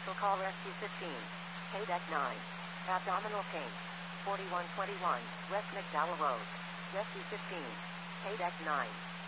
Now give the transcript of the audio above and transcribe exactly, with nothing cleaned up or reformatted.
Special call Rescue fifteen. K-Deck nine. Abdominal pain. forty-one twenty-one, West McDowell Road. Rescue fifteen. K-Deck nine.